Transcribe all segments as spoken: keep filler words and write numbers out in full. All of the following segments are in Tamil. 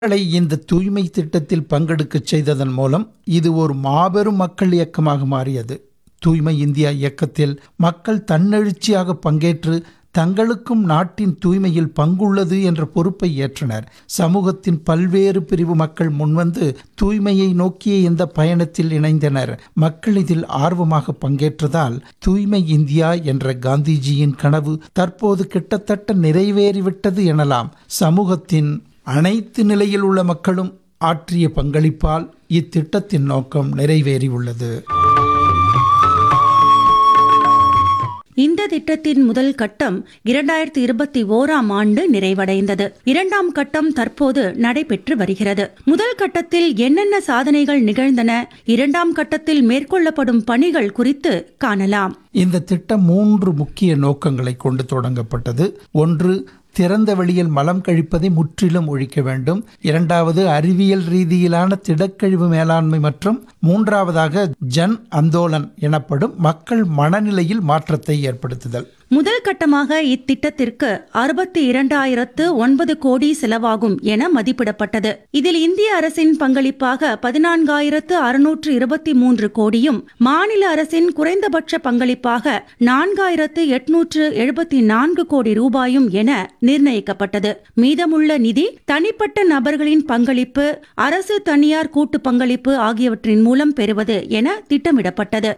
மக்களை இந்த தூய்மை திட்டத்தில் பங்கெடுக்கச் செய்ததன் மூலம் இது ஒரு மாபெரும் மக்கள் இயக்கமாக மாறியது. தூய்மை இந்தியா இயக்கத்தில் மக்கள் தன்னெழுச்சியாக பங்கேற்று தங்களுக்கும் நாட்டின் தூய்மையில் பங்குள்ளது என்ற பொறுப்பை ஏற்றனர். சமூகத்தின் பல்வேறு பிரிவு மக்கள் முன்வந்து தூய்மையை நோக்கிய இந்த பயணத்தில் இணைந்தனர். மக்கள் இதில் ஆர்வமாக பங்கேற்றதால் தூய்மை இந்தியா என்ற காந்திஜியின் கனவு தற்போது கிட்டத்தட்ட நிறைவேறிவிட்டது எனலாம். சமூகத்தின் அனைத்து நிலையில் உள்ள மக்களும் ஆற்றிய பங்களிப்பால் இத்திட்டத்தின் நோக்கம் நிறைவேறியுள்ளது. இந்த திட்டத்தின் முதல் கட்டம் இரண்டாயிரத்தி இருபத்தி ஓராம் ஆண்டு நிறைவடைந்தது. இரண்டாம் கட்டம் தற்போது நடைபெற்று வருகிறது. முதல் கட்டத்தில் என்னென்ன சாதனைகள் நிகழ்ந்தன, இரண்டாம் கட்டத்தில் மேற்கொள்ளப்படும் பணிகள் குறித்து காணலாம். இந்த திட்டம் மூன்று முக்கிய நோக்கங்களை கொண்டு தொடங்கப்பட்டது. ஒன்று, திறந்த வெளியில் மலம் கழிப்பதை முற்றிலும் ஒழிக்க வேண்டும். இரண்டாவது, அறிவியல் ரீதியிலான திடக்கழிவு மேலாண்மை மற்றும் மூன்றாவதாக ஜன் அந்தோலன் எனப்படும் மக்கள் மனநிலையில் மாற்றத்தை ஏற்படுத்துதல். முதல் கட்டமாக இத்திட்டத்திற்கு அறுபத்தி இரண்டாயிரத்து ஒன்பது கோடி செலவாகும் என மதிப்பிடப்பட்டது. இதில் இந்திய அரசின் பங்களிப்பாக பதினான்காயிரத்து அறுநூற்று இருபத்தி மூன்று கோடியும், மாநில அரசின் குறைந்தபட்ச பங்களிப்பாக நான்காயிரத்து எட்நூற்று எழுபத்தி நான்கு கோடி ரூபாயும் என நிர்ணயிக்கப்பட்டது. மீதமுள்ள நிதி தனிப்பட்ட நபர்களின் பங்களிப்பு, அரசு தனியார் கூட்டு பங்களிப்பு ஆகியவற்றின் மூலம் பெறுவது என திட்டமிடப்பட்டது.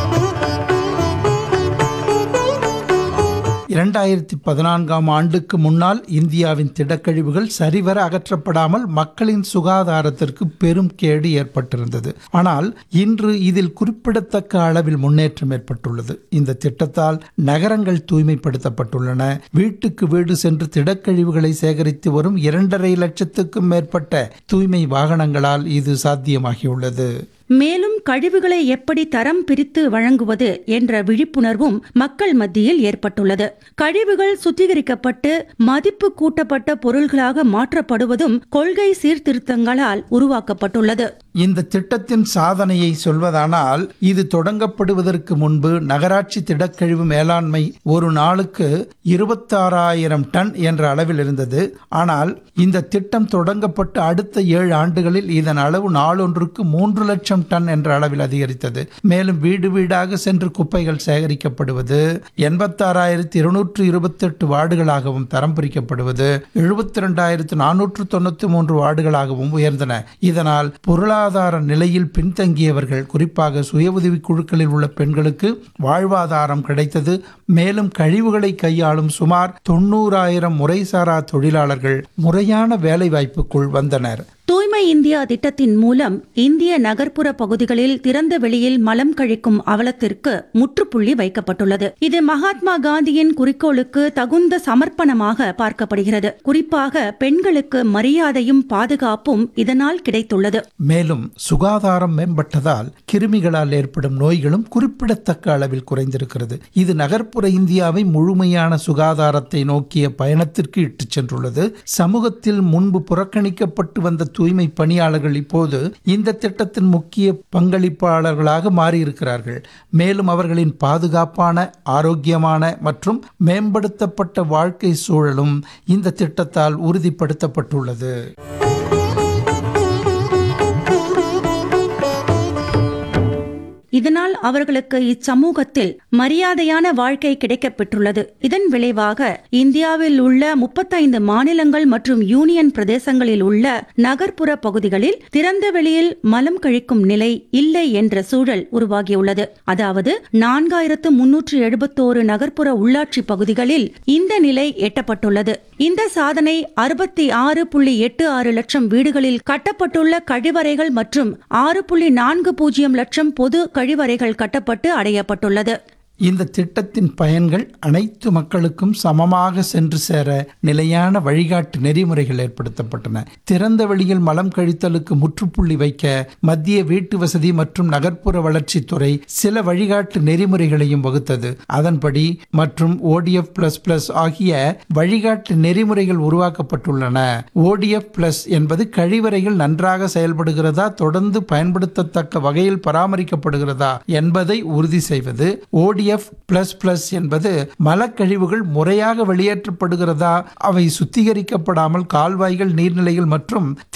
இரண்டாயிரத்தி பதினான்காம் ஆண்டுக்கு முன்னால் இந்தியாவின் திடக்கழிவுகள் சரிவர அகற்றப்படாமல் மக்களின் சுகாதாரத்திற்கு பெரும் கேடு ஏற்பட்டிருந்தது. ஆனால் இன்று இதில் குறிப்பிடத்தக்க அளவில் முன்னேற்றம் ஏற்பட்டுள்ளது. இந்த திட்டத்தால் நகரங்கள் தூய்மைப்படுத்தப்பட்டுள்ளன. வீட்டுக்கு வீடு சென்று திடக்கழிவுகளை சேகரித்து வரும் இரண்டரை லட்சத்துக்கும் மேற்பட்ட தூய்மை வாகனங்களால் இது சாத்தியமாகியுள்ளது. மேலும் கழிவுகளை எப்படி தரம் பிரித்து வழங்குவது என்ற விழிப்புணர்வும் மக்கள் மத்தியில் ஏற்பட்டுள்ளது. கழிவுகள் சுத்திகரிக்கப்பட்டு மதிப்பு கூட்டப்பட்ட பொருள்களாக மாற்றப்படுவதும் கொள்கை சீர்திருத்தங்களால் உருவாக்கப்பட்டுள்ளது. இந்த திட்டத்தின் சாதனையை சொல்வதானால், இது தொடங்கப்படுவதற்கு முன்பு நகராட்சி திடக்கழிவு மேலாண்மை ஒரு நாளுக்கு இருபத்தாறாயிரம் டன் என்ற அளவில் இருந்தது. ஆனால் இந்த திட்டம் தொடங்கப்பட்டு அடுத்த ஏழு ஆண்டுகளில் இதன் அளவு நாளொன்றுக்கு மூன்று லட்சம் டன் என்ற அளவில் அதிகரித்தது. மேலும் வீடு வீடாக சென்று குப்பைகள் சேகரிக்கப்படுவது, எண்பத்தாறாயிரத்தி இருநூற்று இருபத்தி எட்டு வார்டுகளாகவும் தரம் பிரிக்கப்படுவது, எழுபத்தி இரண்டாயிரத்து நானூற்று தொண்ணூத்தி மூன்று வார்டுகளாகவும் உயர்ந்தன. இதனால் பொருளாதார நிலையில் பின்தங்கியவர்கள், குறிப்பாக சுய உதவி குழுக்களில் உள்ள பெண்களுக்கு வாழ்வாதாரம் கிடைத்தது. மேலும் கழிவுகளை கையாளும் சுமார் தொண்ணூறாயிரம் முறைசாரா தொழிலாளர்கள் முறையான வேலை வாய்ப்புக்குள் வந்தனர். தூய்மை இந்தியா திட்டத்தின் மூலம் இந்திய நகர்ப்புற பகுதிகளில் திறந்த வெளியில் மலம் கழிக்கும் அவலத்திற்கு முற்றுப்புள்ளி வைக்கப்பட்டுள்ளது. இது மகாத்மா காந்தியின் குறிக்கோளுக்கு தகுந்த சமர்ப்பணமாக பார்க்கப்படுகிறது. குறிப்பாக பெண்களுக்கு மரியாதையும் பாதுகாப்பும் இதனால் கிடைத்துள்ளது. மேலும் சுகாதாரம் மேம்பட்டதால் கிருமிகளால் ஏற்படும் நோய்களும் குறிப்பிடத்தக்க அளவில் குறைந்திருக்கிறது. இது நகர்ப்புற இந்தியாவை முழுமையான சுகாதாரத்தை நோக்கிய பயணத்திற்கு இட்டுச் சென்றுள்ளது. சமூகத்தில் முன்பு புறக்கணிக்கப்பட்டு வந்த தூய்மை பணியாளர்கள் இப்போது இந்த திட்டத்தின் முக்கிய பங்களிப்பாளர்களாக மாறியிருக்கிறார்கள். மேலும் அவர்களின் பாதுகாப்பான, ஆரோக்கியமான மற்றும் மேம்படுத்தப்பட்ட வாழ்க்கை சூழலும் இந்த திட்டத்தால் உறுதிப்படுத்தப்பட்டுள்ளது. இதனால் அவர்களுக்கு இச்சமூகத்தில் மரியாதையான வாழ்க்கை கிடைக்கப் பெற்றுள்ளது. இதன் விளைவாக இந்தியாவில் உள்ள முப்பத்தைந்து மாநிலங்கள் மற்றும் யூனியன் பிரதேசங்களில் உள்ள நகர்ப்புற பகுதிகளில் திறந்த வெளியில் மலம் கழிக்கும் நிலை இல்லை என்ற சூழல் உருவாகியுள்ளது. அதாவது நான்காயிரத்து முன்னூற்று எழுபத்தோரு நகர்ப்புற உள்ளாட்சி பகுதிகளில் இந்த நிலை எட்டப்பட்டுள்ளது. இந்த சாதனை அறுபத்தி ஆறு புள்ளி எட்டு ஆறு லட்சம் வீடுகளில் கட்டப்பட்டுள்ள கழிவறைகள் மற்றும் ஆறு புள்ளி நான்கு பூஜ்ஜியம் லட்சம் பொது கழிவறைகள் கட்டப்பட்டு அடையப்பட்டுள்ளது. இந்த திட்டத்தின் பயன்கள் அனைத்து மக்களுக்கும் சமமாக சென்று சேர நிலையான வழிகாட்டு நெறிமுறைகள் ஏற்படுத்தப்பட்டன. திறந்த வெளியில் மலம் கழித்தலுக்கு முற்றுப்புள்ளி வைக்க மத்திய வீட்டு வசதி மற்றும் நகர்ப்புற வளர்ச்சித்துறை சில வழிகாட்டு நெறிமுறைகளையும் வகுத்தது. அதன்படி மற்றும் ஓடிஎஃப் பிளஸ் பிளஸ் ஆகிய வழிகாட்டு நெறிமுறைகள் உருவாக்கப்பட்டுள்ளன. ஓடிஎஃப் பிளஸ் என்பது கழிவறைகள் நன்றாக செயல்படுகிறதா, தொடர்ந்து பயன்படுத்தத்தக்க வகையில் பராமரிக்கப்படுகிறதா என்பதை உறுதி செய்வது. ஓடிஎஃப் பிளஸ் பிளஸ் என்பது மலக்கழிவுகள் முறையாக வெளியேற்றப்படுகிறதா, அவை சுத்திகரிக்கப்படாமல் கால்வாய்கள், நீர்நிலைகள் மற்றும்